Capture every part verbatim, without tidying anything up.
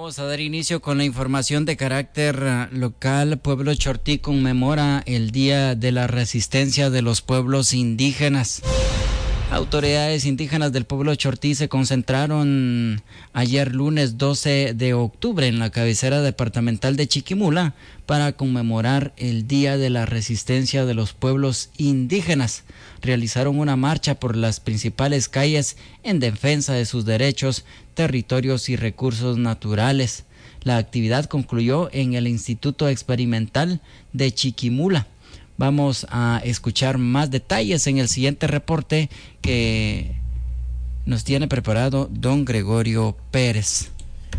Vamos a dar inicio con la información de carácter local. Pueblo Chortí conmemora el Día de la Resistencia de los Pueblos Indígenas. Autoridades indígenas del pueblo Chortí se concentraron ayer lunes doce de octubre en la cabecera departamental de Chiquimula para conmemorar el Día de la Resistencia de los Pueblos Indígenas. Realizaron una marcha por las principales calles en defensa de sus derechos, territorios y recursos naturales. La actividad concluyó en el Instituto Experimental de Chiquimula. Vamos a escuchar más detalles en el siguiente reporte que nos tiene preparado don Gregorio Pérez.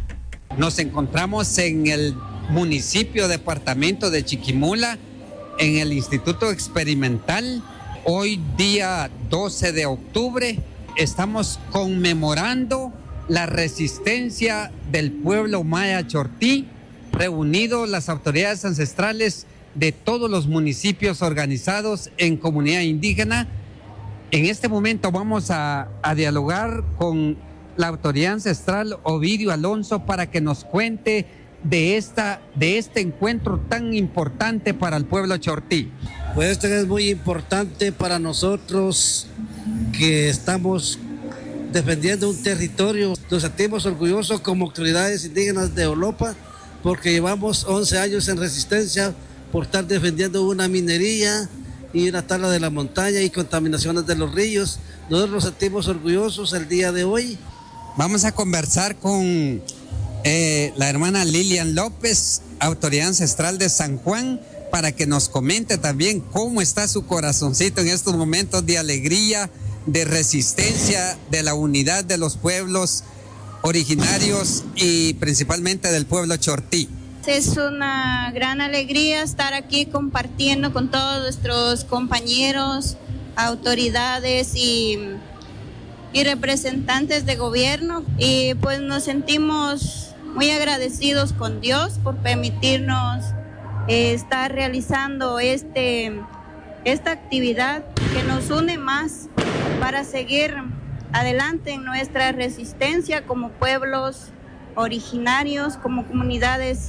Nos encontramos en el municipio departamento de Chiquimula, en el Instituto Experimental. Hoy día doce de octubre estamos conmemorando la resistencia del pueblo maya Chortí, reunidos las autoridades ancestrales de todos los municipios organizados en comunidad indígena. En este momento vamos a, a dialogar con la autoridad ancestral Ovidio Alonso para que nos cuente de, esta, de este encuentro tan importante para el pueblo Chortí. Pues esto es muy importante para nosotros que estamos defendiendo un territorio. Nos sentimos orgullosos como autoridades indígenas de Olopa porque llevamos once años en resistencia por estar defendiendo una minería y una tala de la montaña y contaminaciones de los ríos. Nosotros nos sentimos orgullosos el día de hoy. Vamos a conversar con eh, la hermana Lilian López, autoridad ancestral de San Juan, para que nos comente también cómo está su corazoncito en estos momentos de alegría, de resistencia, de la unidad de los pueblos originarios y principalmente del pueblo Chortí. Es una gran alegría estar aquí compartiendo con todos nuestros compañeros, autoridades y, y representantes de gobierno, y pues nos sentimos muy agradecidos con Dios por permitirnos eh, estar realizando este, esta actividad que nos une más para seguir adelante en nuestra resistencia como pueblos originarios, como comunidades